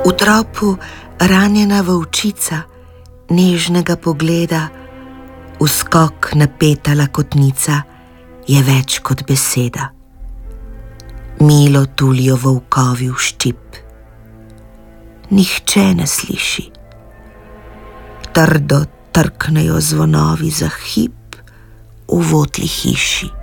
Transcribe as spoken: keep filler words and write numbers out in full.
V tropu ranjena volčica, nežnega pogleda, uskok napeta lakotnica je več kot beseda. Milo tulijo volkovi v ščip. Nihče ne sliši. Trdo trknejo zvonovi za hip v votli hiši.